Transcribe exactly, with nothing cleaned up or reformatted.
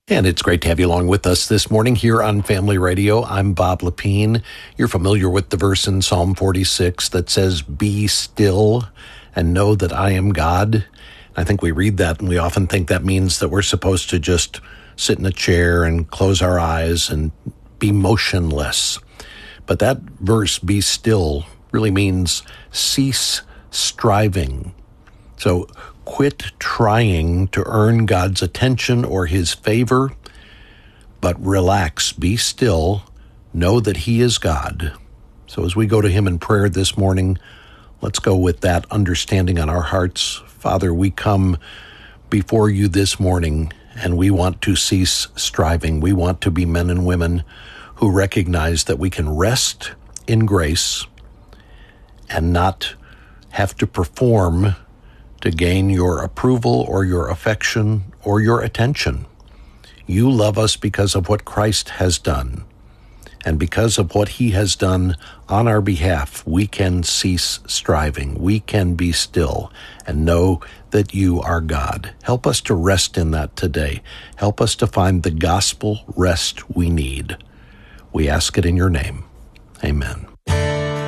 And it's great to have you along with us this morning here on Family Radio. I'm Bob Lepine. You're familiar with the verse in Psalm forty-six that says, "Be still and know that I am God." I think we read that and we often think that means that we're supposed to just sit in a chair and close our eyes and be motionless. But that verse, "be still," really means cease striving. So quit trying to earn God's attention or his favor, but relax, be still, know that he is God. So as we go to him in prayer this morning, let's go with that understanding on our hearts. Father, we come before you this morning, and we want to cease striving. We want to be men and women who recognize that we can rest in grace and not have to perform to gain your approval or your affection or your attention. You love us because of what Christ has done. And because of what he has done on our behalf, we can cease striving. We can be still and know that you are God. Help us to rest in that today. Help us to find the gospel rest we need. We ask it in your name. Amen.